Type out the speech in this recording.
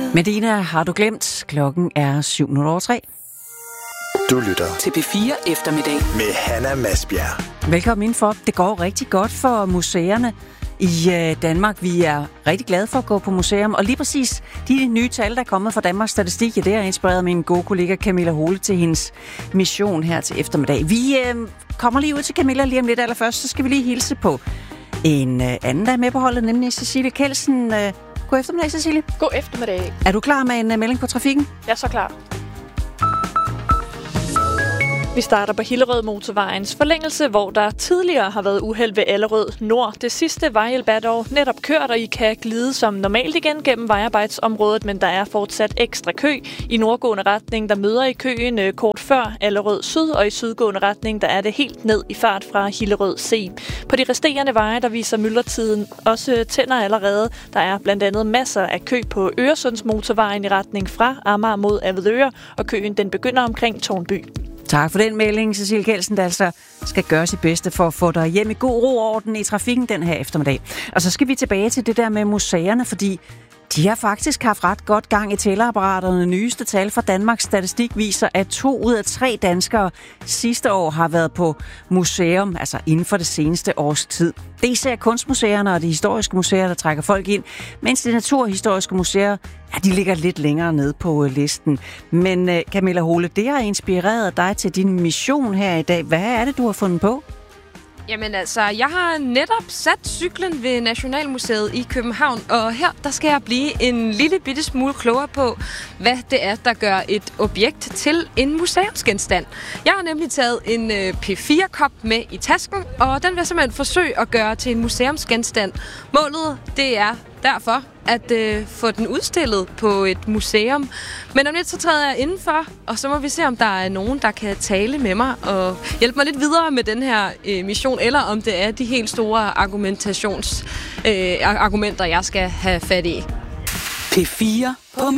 Medina, har du glemt? Klokken er 7:03. Du lytter til P4 eftermiddag med Hanna Masbjerg. Velkommen indenfor. Det går rigtig godt for museerne i Danmark. Vi er rigtig glade for at gå på museum. Og lige præcis de nye tal, der er kommet fra Danmarks Statistik, det har inspireret min gode kollega Camilla Hole til hendes mission her til eftermiddag. Vi kommer lige ud til Camilla lige om lidt. Allerførst så skal vi lige hilse på en anden, der er med på holdet, nemlig Cecilie Kelsen. God eftermiddag, Cecilie. God eftermiddag. Er du klar med en melding på trafikken? Jeg er så klar. Vi starter på Hillerød Motorvejens forlængelse, hvor der tidligere har været uheld ved Allerød Nord. Det sidste vejhjælp er dog netop kørt, og I kan glide som normalt igen gennem vejarbejdsområdet, men der er fortsat ekstra kø. I nordgående retning, der møder I køen kort før Allerød Syd, og i sydgående retning, der er det helt ned i fart fra Hillerød C. På de resterende veje, der viser myldretiden også tænder allerede. Der er blandt andet masser af kø på Øresundsmotorvejen i retning fra Amager mod Avedøre, og køen den begynder omkring Tårnby. Tak for den melding, Cecilie Kelsen, der altså skal gøre sit bedste for at få dig hjem i god ro og orden i trafikken den her eftermiddag. Og så skal vi tilbage til det der med museerne, fordi de har faktisk haft ret godt gang i tælleapparaterne. Nyeste tal fra Danmarks Statistik viser, at 2 ud af 3 danskere sidste år har været på museum, altså inden for det seneste års tid. Det er især kunstmuseerne og de historiske museer, der trækker folk ind, mens de naturhistoriske museer, ja, de ligger lidt længere nede på listen. Men Camilla Hole, det har inspireret dig til din mission her i dag. Hvad er det, du har fundet på? Jamen altså, jeg har netop sat cyklen ved Nationalmuseet i København, og her der skal jeg blive en lille bitte smule klogere på, hvad det er, der gør et objekt til en museumsgenstand. Jeg har nemlig taget en P4-kop med i tasken, og den vil jeg simpelthen forsøge at gøre til en museumsgenstand. Målet, det er derfor at få den udstillet på et museum. Men om lidt så træder jeg indenfor, og så må vi se, om der er nogen, der kan tale med mig og hjælpe mig lidt videre med den her mission, eller om det er de helt store argumenter, jeg skal have fat i. P4 på